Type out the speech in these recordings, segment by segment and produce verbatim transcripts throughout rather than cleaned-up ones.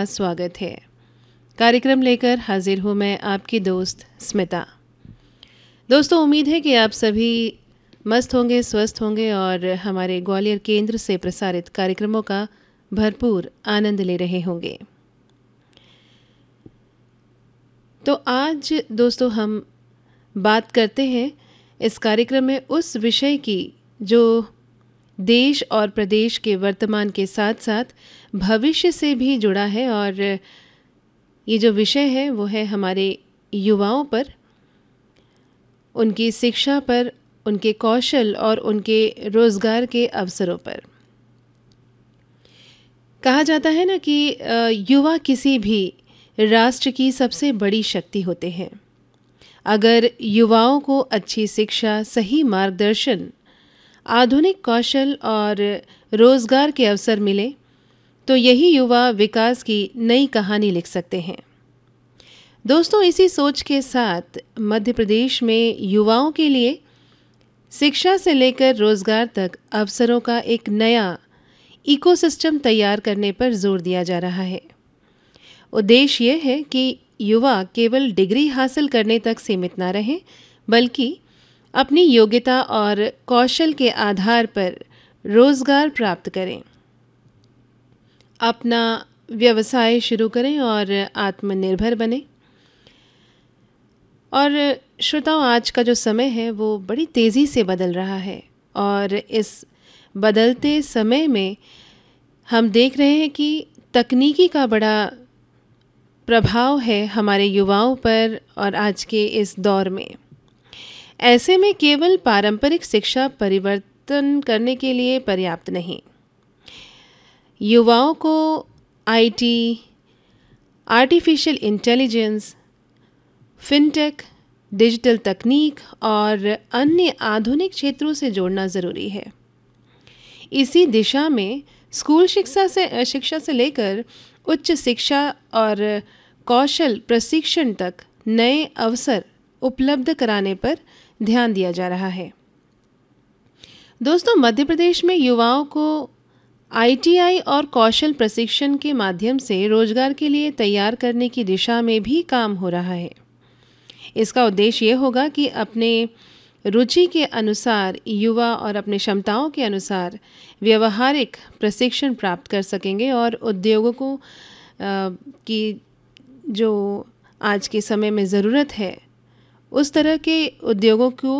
का स्वागत है। कार्यक्रम लेकर हाजिर हूँ मैं आपकी दोस्त स्मिता। दोस्तों, उम्मीद है कि आप सभी मस्त होंगे, स्वस्थ होंगे और हमारे ग्वालियर केंद्र से प्रसारित कार्यक्रमों का भरपूर आनंद ले रहे होंगे। तो आज दोस्तों हम बात करते हैं इस कार्यक्रम में उस विषय की जो देश और प्रदेश के वर्तमान के साथ साथ भविष्य से भी जुड़ा है, और ये जो विषय है वो है हमारे युवाओं पर, उनकी शिक्षा पर, उनके कौशल और उनके रोज़गार के अवसरों पर। कहा जाता है ना कि युवा किसी भी राष्ट्र की सबसे बड़ी शक्ति होते हैं। अगर युवाओं को अच्छी शिक्षा, सही मार्गदर्शन, आधुनिक कौशल और रोज़गार के अवसर मिले तो यही युवा विकास की नई कहानी लिख सकते हैं। दोस्तों, इसी सोच के साथ मध्य प्रदेश में युवाओं के लिए शिक्षा से लेकर रोज़गार तक अवसरों का एक नया इकोसिस्टम तैयार करने पर जोर दिया जा रहा है। उद्देश्य ये है कि युवा केवल डिग्री हासिल करने तक सीमित ना रहें, बल्कि अपनी योग्यता और कौशल के आधार पर रोज़गार प्राप्त करें, अपना व्यवसाय शुरू करें और आत्मनिर्भर बने। और श्रोताओं, आज का जो समय है वो बड़ी तेज़ी से बदल रहा है, और इस बदलते समय में हम देख रहे हैं कि तकनीकी का बड़ा प्रभाव है हमारे युवाओं पर और आज के इस दौर में। ऐसे में केवल पारंपरिक शिक्षा परिवर्तन करने के लिए पर्याप्त नहीं। युवाओं को IT, artificial intelligence, fintech, digital तकनीक और अन्य आधुनिक क्षेत्रों से जोड़ना ज़रूरी है। इसी दिशा में स्कूल शिक्षा से शिक्षा से लेकर उच्च शिक्षा और कौशल प्रशिक्षण तक नए अवसर उपलब्ध कराने पर ध्यान दिया जा रहा है। दोस्तों, मध्य प्रदेश में युवाओं को आईटीआई और कौशल प्रशिक्षण के माध्यम से रोजगार के लिए तैयार करने की दिशा में भी काम हो रहा है। इसका उद्देश्य ये होगा कि अपने रुचि के अनुसार युवा और अपने क्षमताओं के अनुसार व्यवहारिक प्रशिक्षण प्राप्त कर सकेंगे और उद्योगों को की जो आज के समय में ज़रूरत है उस तरह के उद्योगों को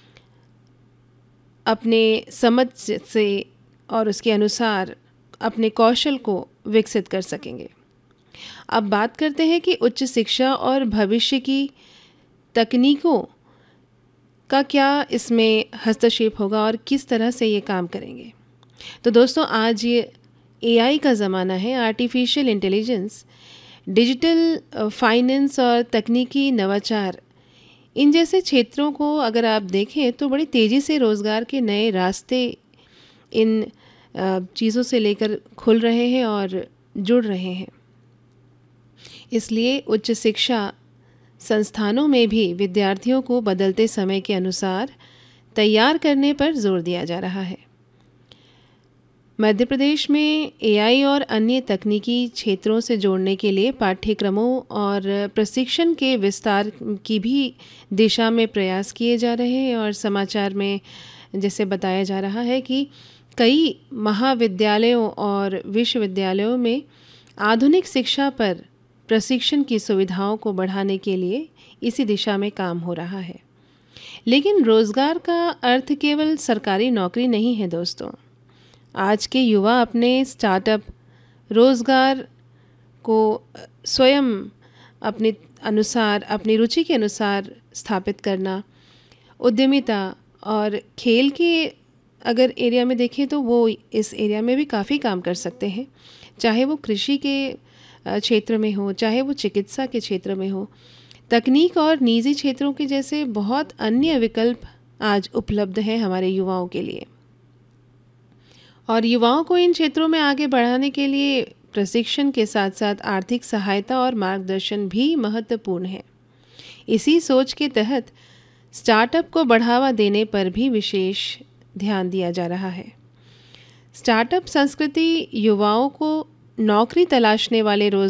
अपने समझ से और उसके अनुसार अपने कौशल को विकसित कर सकेंगे। अब बात करते हैं कि उच्च शिक्षा और भविष्य की तकनीकों का क्या इसमें हस्तक्षेप होगा और किस तरह से ये काम करेंगे। तो दोस्तों, आज ये एआई का ज़माना है। आर्टिफिशियल इंटेलिजेंस, डिजिटल फाइनेंस और तकनीकी नवाचार, इन जैसे क्षेत्रों को अगर आप देखें तो बड़ी तेज़ी से रोज़गार के नए रास्ते इन चीज़ों से लेकर खुल रहे हैं और जुड़ रहे हैं। इसलिए उच्च शिक्षा संस्थानों में भी विद्यार्थियों को बदलते समय के अनुसार तैयार करने पर जोर दिया जा रहा है। मध्य प्रदेश में एआई और अन्य तकनीकी क्षेत्रों से जोड़ने के लिए पाठ्यक्रमों और प्रशिक्षण के विस्तार की भी दिशा में प्रयास किए जा रहे हैं। और समाचार में जैसे बताया जा रहा है कि कई महाविद्यालयों और विश्वविद्यालयों में आधुनिक शिक्षा पर प्रशिक्षण की सुविधाओं को बढ़ाने के लिए इसी दिशा में काम हो रहा है। लेकिन रोज़गार का अर्थ केवल सरकारी नौकरी नहीं है दोस्तों। आज के युवा अपने स्टार्टअप, रोज़गार को स्वयं अपने अनुसार, अपनी रुचि के अनुसार स्थापित करना, उद्यमिता और खेल के अगर एरिया में देखें तो वो इस एरिया में भी काफ़ी काम कर सकते हैं। चाहे वो कृषि के क्षेत्र में हो, चाहे वो चिकित्सा के क्षेत्र में हो, तकनीक और निजी क्षेत्रों के जैसे बहुत अन्य विकल्प आज उपलब्ध हैं हमारे युवाओं के लिए। और युवाओं को इन क्षेत्रों में आगे बढ़ाने के लिए प्रशिक्षण के साथ साथ आर्थिक सहायता और मार्गदर्शन भी महत्वपूर्ण है। इसी सोच के तहत स्टार्टअप को बढ़ावा देने पर भी विशेष ध्यान दिया जा रहा है। स्टार्टअप संस्कृति युवाओं को नौकरी तलाशने वाले रोज